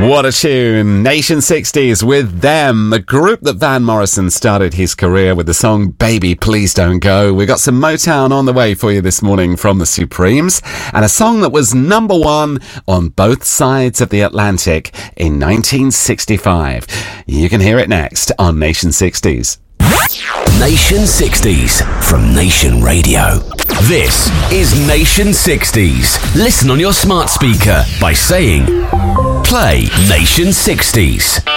What a tune. Nation 60s with Them, the group that Van Morrison started his career with the song Baby Please Don't Go. We got some Motown on the way for you this morning from the Supremes, and a song that was number one on both sides of the Atlantic in 1965. You can hear it next on Nation 60s. Nation 60s from Nation Radio. This is Nation 60s. Listen on your smart speaker by saying, play Nation 60s.